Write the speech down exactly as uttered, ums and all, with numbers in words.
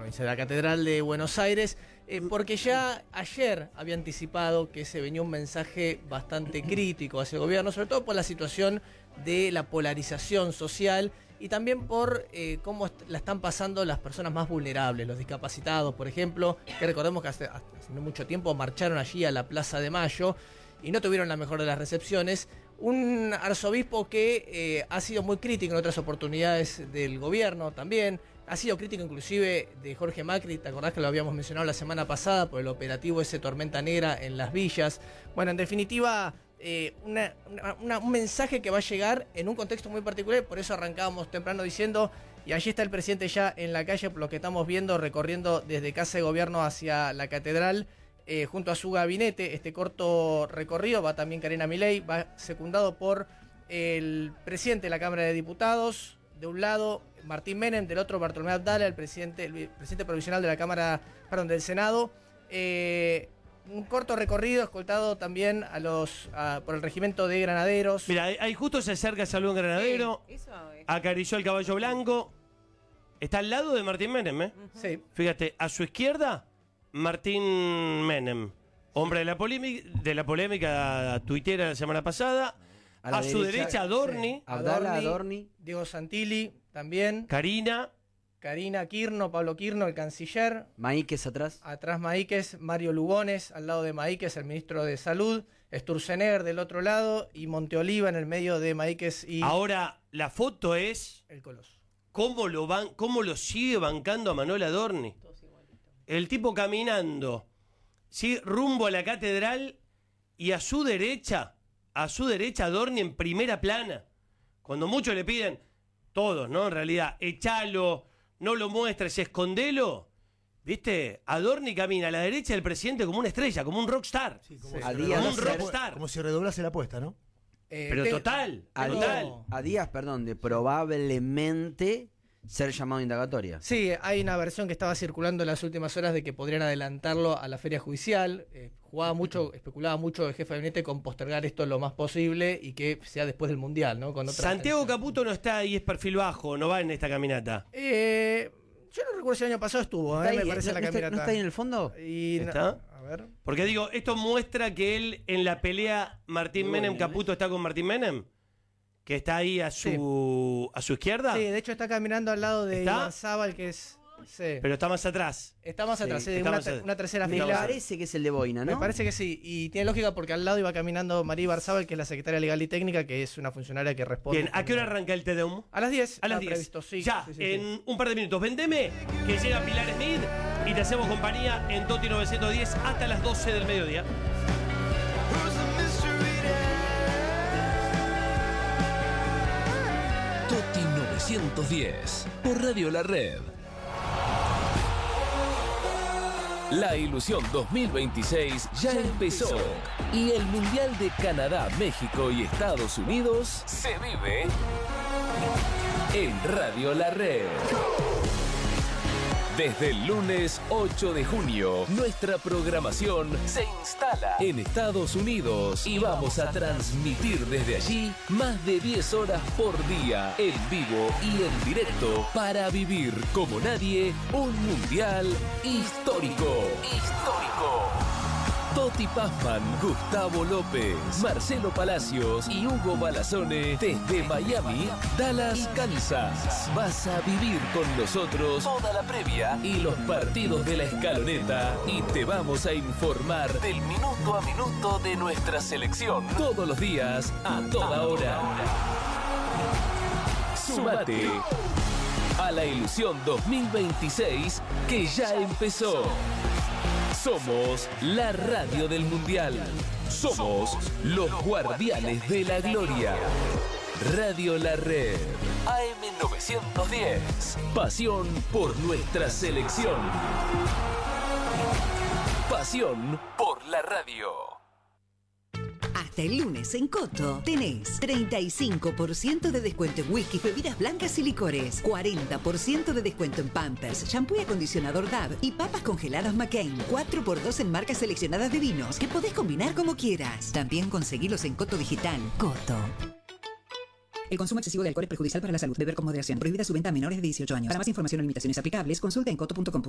provincia de la Catedral de Buenos Aires, eh, porque ya ayer había anticipado que se venía un mensaje bastante crítico hacia el gobierno, sobre todo por la situación de la polarización social y también por eh, cómo est- la están pasando las personas más vulnerables, los discapacitados, por ejemplo, que recordemos que hace, hace no mucho tiempo marcharon allí a la Plaza de Mayo y no tuvieron la mejor de las recepciones. Un arzobispo que eh, ha sido muy crítico en otras oportunidades del gobierno también, ha sido crítico inclusive de Jorge Macri, ¿te acordás que lo habíamos mencionado la semana pasada por el operativo ese Tormenta Negra en las villas? Bueno, en definitiva, eh, una, una, una, un mensaje que va a llegar en un contexto muy particular, por eso arrancábamos temprano diciendo, y allí está el presidente ya en la calle, por lo que estamos viendo, recorriendo desde Casa de Gobierno hacia la Catedral, Eh, junto a su gabinete. Este corto recorrido va también Karina Milei, va secundado por el presidente de la Cámara de Diputados, de un lado Martín Menem, del otro Bartolomé Abdala, el presidente, el presidente provisional de la Cámara, perdón, del Senado. Eh, un corto recorrido escoltado también a los a, por el regimiento de granaderos. Mira, ahí justo se acerca, saludó un granadero, Sí, eso es. acarició el caballo blanco. Está al lado de Martín Menem, ¿eh? Uh-huh. Sí. Fíjate, a su izquierda, Martín Menem, hombre de la, polémica, de la polémica tuitera de la semana pasada. A, A la su derecha, derecha, Adorni, Sí. Abdala, Adorni. Diego Santilli también. Karina, Karina Kirno, Pablo Kirno, el canciller. Maíquez atrás. Atrás Maíquez, Mario Lugones, al lado de Maíquez, el ministro de Salud, Sturzenegger del otro lado y Monteoliva en el medio de Maíquez y ahora la foto es el Coloso. cómo lo, van, cómo lo sigue bancando a Manuel Adorni. El tipo caminando, ¿sí?, rumbo a la catedral y a su derecha, a su derecha Adorni en primera plana. Cuando muchos le piden, todos, ¿no? En realidad, echalo, no lo muestres, escondelo. ¿Viste? Adorni camina a la derecha del presidente como una estrella, como un rockstar. Sí, como, Sí. si A Como días un de ser- rockstar. como si redoblase la apuesta, ¿no? Eh, Pero te- total, A, No. total. días, a días, perdón, de probablemente ser llamado a indagatoria. Sí, hay una versión que estaba circulando en las últimas horas de que podrían adelantarlo a la feria judicial. Eh, jugaba mucho, especulaba mucho el jefe de gabinete con postergar esto lo más posible y que sea después del Mundial, ¿no? Con otra Santiago atención. Caputo no está ahí, es perfil bajo, no va en esta caminata. Eh, yo no recuerdo si el año pasado estuvo, ¿Está eh, me ahí? parece ¿No, la no está, caminata. ¿No está ahí en el fondo? Y, ¿Está? A ver. Porque digo, esto muestra que él en la pelea Martín Muy Menem bien, ¿eh? Caputo está con Martín Menem, que está ahí a su a su izquierda, Sí, de hecho está caminando al lado de ¿Está? Ibarzábal, que es... Sí. pero está más atrás. Está más Sí, atrás, sí, está una, más ter- atrás. una tercera Me fila. parece que es el de Boina, ¿no? Me parece que sí, y tiene lógica porque al lado iba caminando María Ibarzábal, que es la secretaria legal y técnica, que es una funcionaria que responde. Bien, ¿a qué hora arranca el T D U M? A las diez. A las está diez. previsto, sí, ya, sí, sí, en sí. un par de minutos. Vendeme, que llega Pilar Smith y te hacemos compañía en Toti novecientos diez hasta las doce del mediodía. Toti novecientos diez por Radio La Red. La ilusión dos mil veintiséis ya empezó y el Mundial de Canadá, México y Estados Unidos se vive en Radio La Red. Desde el lunes ocho de junio, nuestra programación se instala en Estados Unidos y vamos a transmitir desde allí más de diez horas por día, en vivo y en directo, para vivir como nadie un mundial histórico. Histórico. Toti Pazman, Gustavo López, Marcelo Palacios y Hugo Balazone desde Miami, Dallas, Kansas. Vas a vivir con nosotros toda la previa y los partidos de la escaloneta y te vamos a informar del minuto a minuto de nuestra selección todos los días, a toda hora. Súmate a la ilusión dos mil veintiséis que ya empezó. Somos la radio del Mundial. Somos los guardianes de la gloria. Radio La Red. A M novecientos diez. Pasión por nuestra selección. Pasión por la radio. Hasta el lunes en Coto tenés treinta y cinco por ciento de descuento en whisky, bebidas blancas y licores, cuarenta por ciento de descuento en Pampers, shampoo y acondicionador Dove y papas congeladas McCain, cuatro por dos en marcas seleccionadas de vinos que podés combinar como quieras. También conseguilos en Coto Digital. Coto. El consumo excesivo de alcohol es perjudicial para la salud. Beber con moderación. Prohibida su venta a menores de dieciocho años. Para más información o limitaciones aplicables, consulta en coto punto com.